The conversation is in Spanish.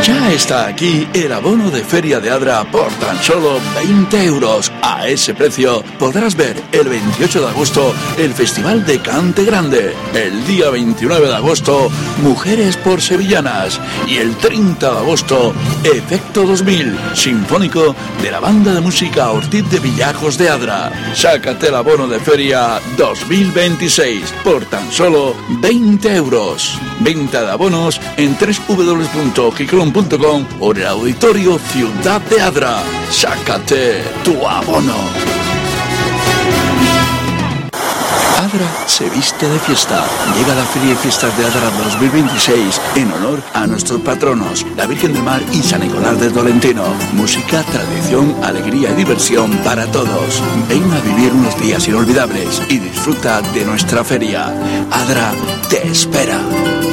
Ya está aquí el abono de Feria de Adra por tan solo 20 euros. A ese precio podrás ver el 28 de agosto el Festival de Cante Grande, el día 29 de agosto Mujeres por Sevillanas y el 30 de agosto Efecto 2000, sinfónico de la banda de música Ortiz de Villajos de Adra. Sácate el abono de Feria 2026 por tan solo 20 euros. Venta de abonos en www.giclón.com o en el Auditorio Ciudad de Adra. Sácate tu abono. Adra se viste de fiesta. Llega la Feria y Fiestas de Adra 2026 en honor a nuestros patronos, la Virgen del Mar y San Nicolás de Tolentino. Música, tradición, alegría y diversión para todos. Ven a vivir unos días inolvidables y disfruta de nuestra feria. Adra te espera.